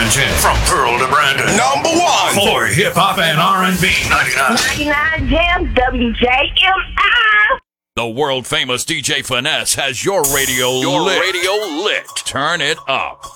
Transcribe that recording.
Arlington, from Pearl to Brandon. Number one for hip-hop and R&B. 99 Jam, WJMI. The world-famous DJ Finesse has your radio lit. Turn it up.